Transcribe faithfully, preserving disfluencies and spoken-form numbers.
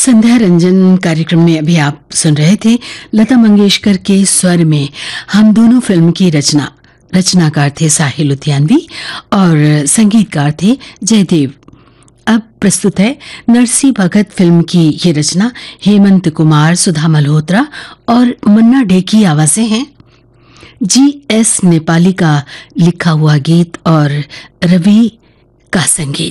संध्या रंजन कार्यक्रम में अभी आप सुन रहे थे लता मंगेशकर के स्वर में हम दोनों फिल्म की रचना। रचनाकार थे साहिल लुधियानवी और संगीतकार थे जयदेव। अब प्रस्तुत है नरसी भगत फिल्म की ये रचना। हेमंत कुमार, सुधा मल्होत्रा और मन्ना डे की आवाजें हैं। जी एस नेपाली का लिखा हुआ गीत और रवि का संगीत।